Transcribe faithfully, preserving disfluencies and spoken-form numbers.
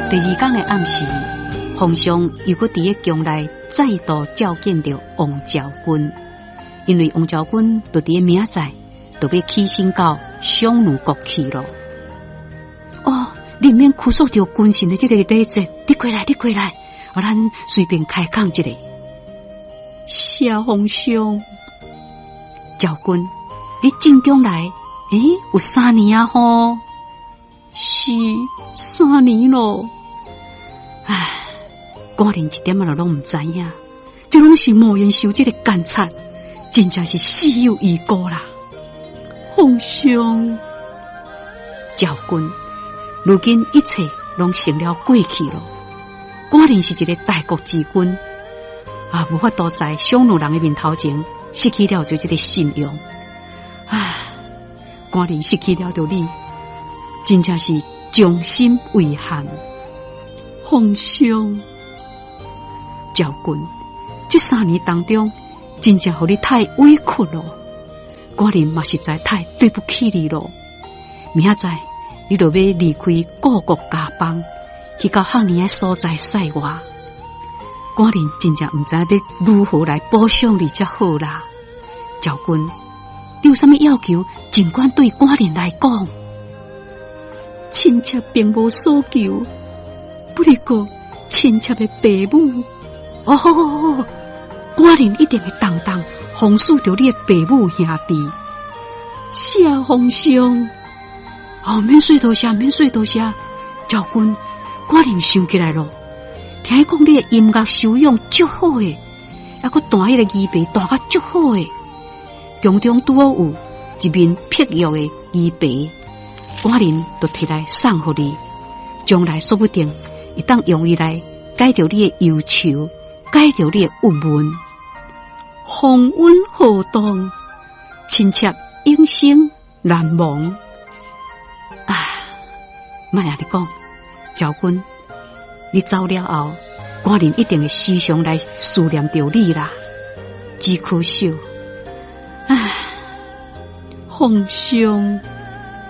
第二天的暗时，皇上又搁伫个宫内再度召见着王昭君，因为王昭君就伫个明仔载就要起身到襄奴国去了。哦，里面哭诉着君臣的这个礼节，你过来，你过来，我咱随便开讲一下。谢皇上，昭君，你进宫来，诶，有三年啊吼？是三年咯。唉，寡人一点仔拢唔知影，这拢是莫言受这个监察，真正是死有余辜啦。皇上，昭君，如今一切拢成了过去了。寡人是一个大国之君，啊，无法度在匈奴人的面头前失去了就这个信用。唉，寡人失去了着你，真正是将心为寒。皇上，昭君，这三年当中，真正互你太委屈了，寡人嘛实在太对不起你了。明仔载你就要离开故国家邦，去到汉尼的所在塞外，寡人真正唔知要如何来补偿你才好啦。昭君，你有啥物要求，尽管对寡人来讲。亲切并无所求，不过亲切的父母，哦，寡人一定会当当奉侍着你的父母兄弟。谢皇上，哦，免说多谢，免说多谢。昭君，寡人想起来了，听讲你的音乐修养足好诶，还佫弹迄个仪白弹甲足好诶，宫中拄好有一面碧玉的仪白。寡人就摕来送互你，将来说不定会当用伊来解着你的忧愁，解着你的郁闷。风韵浩荡，亲切永生难忘。啊，莫安尼讲，昭君，你走了后，寡人一定会时常来思念着你啦。只可惜，唉，皇上。